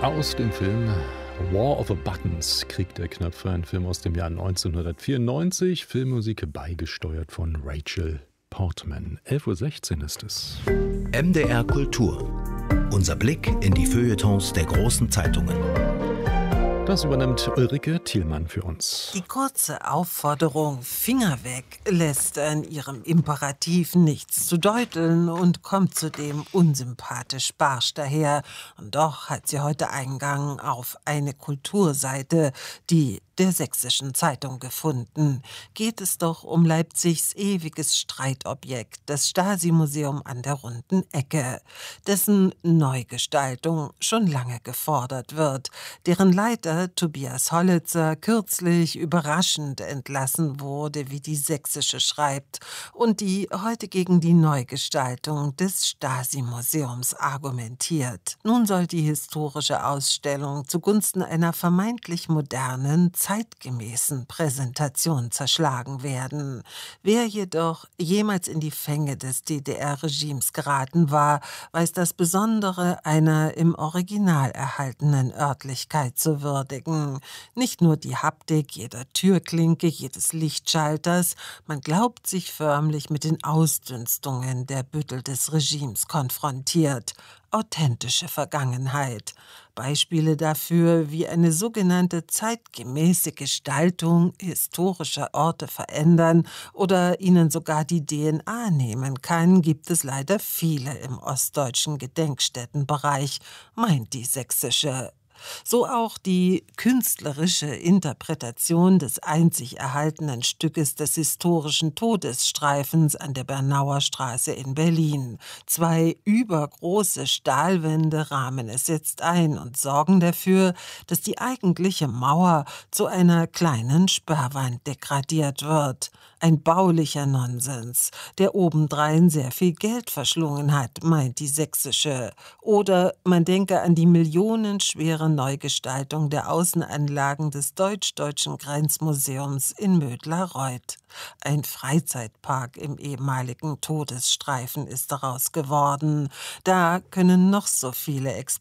Aus dem Film War of the Buttons, Krieg der Knöpfe, ein Film aus dem Jahr 1994, Filmmusik beigesteuert von Rachel Portman. 11:16 Uhr ist es. MDR Kultur. Unser Blick in die Feuilletons der großen Zeitungen. Das übernimmt Ulrike Thielmann für uns. Die kurze Aufforderung Finger weg lässt an ihrem Imperativ nichts zu deuteln und kommt zudem unsympathisch barsch daher. Und doch hat sie heute Eingang auf eine Kulturseite, die der Sächsischen Zeitung gefunden. Geht es doch um Leipzigs ewiges Streitobjekt, das Stasi-Museum an der Runden Ecke, dessen Neugestaltung schon lange gefordert wird, deren Leiter Tobias Hollitzer kürzlich überraschend entlassen wurde, wie die Sächsische schreibt, und die heute gegen die Neugestaltung des Stasi-Museums argumentiert. Nun soll die historische Ausstellung zugunsten einer vermeintlich modernen, zeitgemäßen Präsentation zerschlagen werden. Wer jedoch jemals in die Fänge des DDR-Regimes geraten war, weiß das Besondere einer im Original erhaltenen Örtlichkeit zu würdigen. Nicht nur die Haptik jeder Türklinke, jedes Lichtschalters, man glaubt sich förmlich mit den Ausdünstungen der Büttel des Regimes konfrontiert. Authentische Vergangenheit. Beispiele dafür, wie eine sogenannte zeitgemäße Gestaltung historischer Orte verändern oder ihnen sogar die DNA nehmen kann, gibt es leider viele im ostdeutschen Gedenkstättenbereich, meint die Sächsische. So auch die künstlerische Interpretation des einzig erhaltenen Stückes des historischen Todesstreifens an der Bernauer Straße in Berlin. 2 übergroße Stahlwände rahmen es jetzt ein und sorgen dafür, dass die eigentliche Mauer zu einer kleinen Sperrwand degradiert wird. Ein baulicher Nonsens, der obendrein sehr viel Geld verschlungen hat, meint die Sächsische. Oder man denke an die millionenschwere Neugestaltung der Außenanlagen des Deutsch-Deutschen Grenzmuseums in Mödlareuth. Ein Freizeitpark im ehemaligen Todesstreifen ist daraus geworden. Da können noch so viele